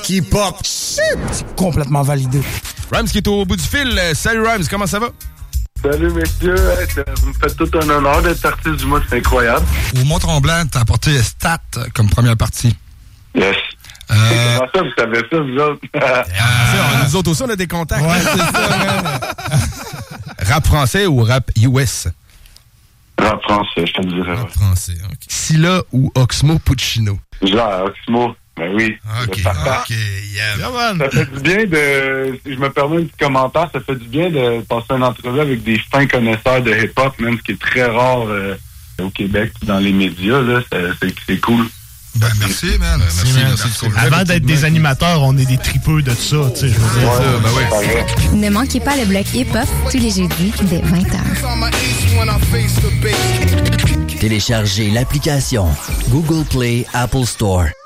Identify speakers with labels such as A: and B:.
A: hip-hop. C'est complètement validé.
B: Rhymes qui est au bout du fil. Salut Rhymes, comment ça va?
C: Salut messieurs, vous me faites tout un honneur d'être artiste du mois, c'est incroyable.
D: Au Mont-Tremblant, t'as apporté Stat comme première partie.
C: Yes. Comment ça, vous savez ça, vous autres?
B: Nous autres aussi, on a des contacts.
D: Ouais, c'est ça, man.
B: Rap français ou rap US?
C: Rap français, je te dirais.
D: Rap français, OK.
B: Scylla ou Oxmo Puccino?
C: Genre, Oxmo, ben oui.
D: OK, yeah.
C: Ça fait du bien de... Si je me permets un petit commentaire, ça fait du bien de passer une entrevue avec des fins connaisseurs de hip-hop, même ce qui est très rare au Québec, dans les médias, là. C'est cool.
D: Ben, merci, man. Merci.
E: Avant d'être des animateurs, on est des tripeux de ça, tu sais, je veux dire.
F: Ne manquez pas le bloc hip-hop tous les jeudis dès 20h.
G: Téléchargez l'application Google Play Apple Store.